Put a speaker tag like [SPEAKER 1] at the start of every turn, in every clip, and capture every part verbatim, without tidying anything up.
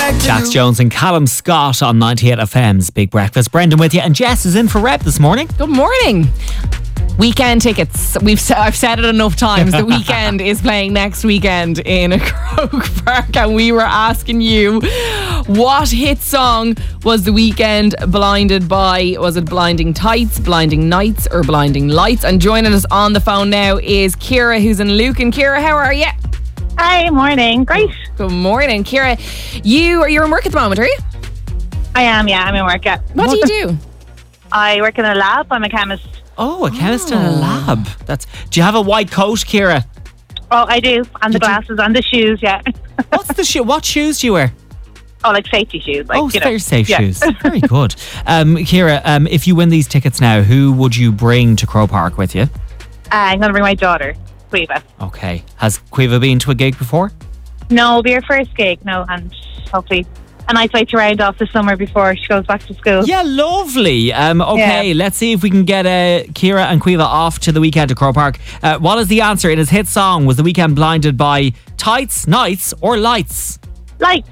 [SPEAKER 1] Jax Jones and Callum Scott on ninety-eight F M's Big Breakfast. Brendan with you, and Jess is in for Rep this morning.
[SPEAKER 2] Good morning. Weekend tickets. We've I've said it enough times. The Weekend is playing next weekend in Croke Park, and we were asking you, what hit song was The Weekend blinded by? Was it Blinding Tights, Blinding Nights, or Blinding Lights? And joining us on the phone now is Ciara, who's in Lucan. Ciara, how are you?
[SPEAKER 3] Hi, morning. Great.
[SPEAKER 2] Good morning, Ciara. You are you're in work at the moment, are you?
[SPEAKER 3] I am, yeah. I'm in work, yeah.
[SPEAKER 2] What do you do?
[SPEAKER 3] I work in a lab. I'm a chemist.
[SPEAKER 1] Oh, a chemist in a lab. That's. Do you have a white coat, Ciara?
[SPEAKER 3] Oh, I do. And the
[SPEAKER 1] Did you-
[SPEAKER 3] glasses and the shoes, yeah.
[SPEAKER 1] What's the shoe? What shoes do you wear?
[SPEAKER 3] Oh, like safety shoes. Like,
[SPEAKER 1] oh,
[SPEAKER 3] you know.
[SPEAKER 1] very safe
[SPEAKER 3] Yeah.
[SPEAKER 1] shoes. Very good. Um, Ciara, um, if you win these tickets now, who would you bring to Croke Park with you?
[SPEAKER 3] Uh, I'm going to bring my daughter, Quiva.
[SPEAKER 1] Okay. Has Quiva been to a gig before?
[SPEAKER 3] No, it'll be her first gig, no, and hopefully a nice way to round off the summer before she goes back to school.
[SPEAKER 1] Yeah, lovely. Um, okay,
[SPEAKER 3] Yeah.
[SPEAKER 1] let's see if we can get uh, Ciara and Quiva off to The Weekend to Croke Park. Uh, what is the answer? In his hit song, was The Weekend blinded by tights, nights, or lights?
[SPEAKER 3] Like,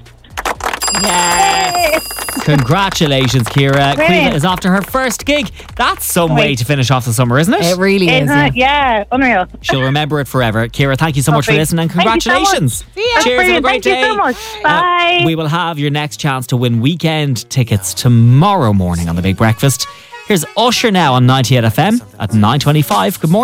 [SPEAKER 1] Yes. Congratulations, Ciara. Quiva
[SPEAKER 3] Brilliant.
[SPEAKER 1] is off to her first gig. That's some way
[SPEAKER 3] Wait.
[SPEAKER 1] to finish off the summer, isn't it?
[SPEAKER 2] It really is.
[SPEAKER 3] isn't
[SPEAKER 2] Yeah.
[SPEAKER 3] it? Yeah, unreal.
[SPEAKER 1] She'll remember it forever. Ciara, thank you so much for
[SPEAKER 3] Lovely.
[SPEAKER 1] listening, and
[SPEAKER 3] Thank you so much.
[SPEAKER 1] congratulations.
[SPEAKER 3] That's
[SPEAKER 1] Cheers, have a
[SPEAKER 3] brilliant.
[SPEAKER 1] great
[SPEAKER 3] Thank you
[SPEAKER 1] day.
[SPEAKER 3] so much.
[SPEAKER 1] Uh,
[SPEAKER 3] Bye.
[SPEAKER 1] we will have your next chance to win weekend tickets tomorrow morning on The Big Breakfast. Here's Usher now on ninety-eight F M at nine twenty-five. Good morning.